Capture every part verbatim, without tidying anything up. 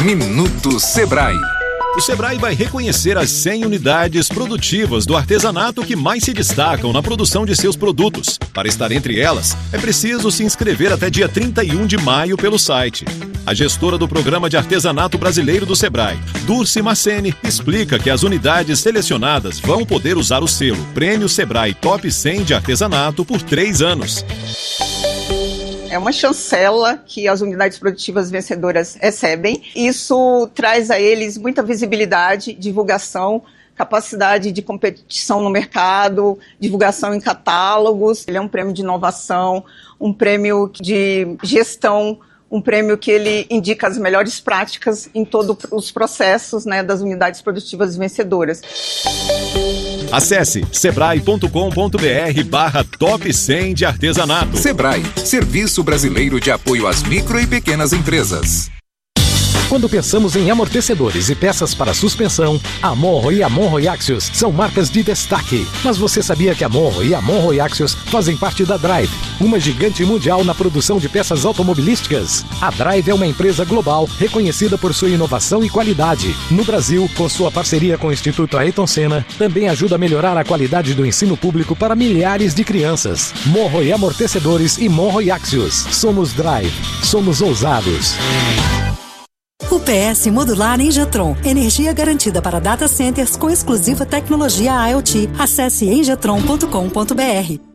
Minuto Sebrae. O Sebrae vai reconhecer as cem unidades produtivas do artesanato que mais se destacam na produção de seus produtos. Para estar entre elas, é preciso se inscrever até dia trinta e um de maio pelo site. A gestora do Programa de Artesanato Brasileiro do Sebrae, Dulce Maceni, explica que as unidades selecionadas vão poder usar o selo Prêmio Sebrae Top cem de Artesanato por três anos. É uma chancela que as unidades produtivas vencedoras recebem. Isso traz a eles muita visibilidade, divulgação, capacidade de competição no mercado, divulgação em catálogos. Ele é um prêmio de inovação, um prêmio de gestão, um prêmio que ele indica as melhores práticas em todos os processos, né, das unidades produtivas vencedoras. Acesse sebrae.com.br barra top cem de artesanato. Sebrae, Serviço Brasileiro de Apoio às Micro e Pequenas Empresas. Quando pensamos em amortecedores e peças para suspensão, a Monro e a Monro Axios são marcas de destaque. Mas você sabia que a Monro e a Monro Axios fazem parte da Drive, uma gigante mundial na produção de peças automobilísticas? A Drive é uma empresa global reconhecida por sua inovação e qualidade. No Brasil, com sua parceria com o Instituto Ayrton Senna, também ajuda a melhorar a qualidade do ensino público para milhares de crianças. Monro e Amortecedores e Monro Axios. Somos Drive. Somos ousados. U P S Modular Engetron. Energia garantida para data centers com exclusiva tecnologia IoT. Acesse engetron ponto com ponto br.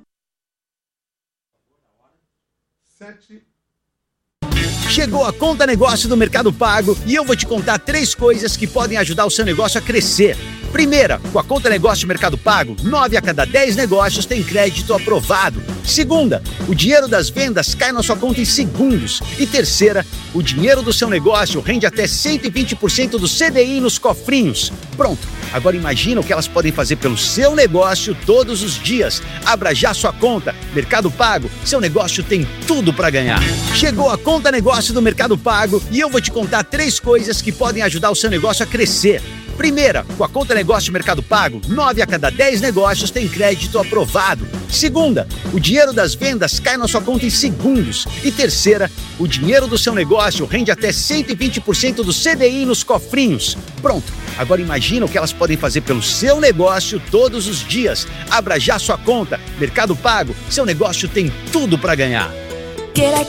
Chegou a Conta Negócio do Mercado Pago e eu vou te contar três coisas que podem ajudar o seu negócio a crescer. Primeira, com a Conta Negócio Mercado Pago, nove a cada dez negócios têm crédito aprovado. Segunda, o dinheiro das vendas cai na sua conta em segundos. E terceira, o dinheiro do seu negócio rende até cento e vinte por cento do C D I nos cofrinhos. Pronto, agora imagina o que elas podem fazer pelo seu negócio todos os dias. Abra já sua conta. Mercado Pago, seu negócio tem tudo para ganhar. Chegou a Conta Negócio do Mercado Pago e eu vou te contar três coisas que podem ajudar o seu negócio a crescer. Primeira, com a Conta Negócio Mercado Pago, nove a cada dez negócios têm crédito aprovado. Segunda, o dinheiro das vendas cai na sua conta em segundos. E terceira, o dinheiro do seu negócio rende até cento e vinte por cento do C D I nos cofrinhos. Pronto, agora imagina o que elas podem fazer pelo seu negócio todos os dias. Abra já sua conta. Mercado Pago, seu negócio tem tudo para ganhar.